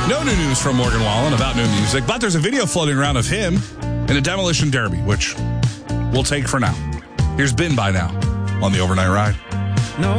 No new news from Morgan Wallen about new music, but there's a video floating around of him in a demolition derby, which we'll take for now. Here's Ben by now on the Overnight Ride.